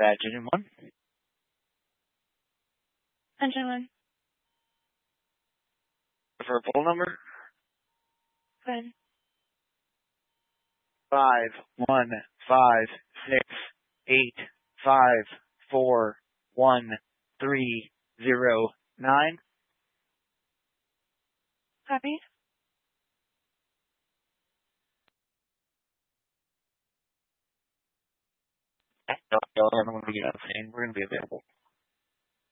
that Engine 1. Engine 1. For a poll number? Good. 51568541309. Copy. Y'all are going to be on the scene. We're going to be available.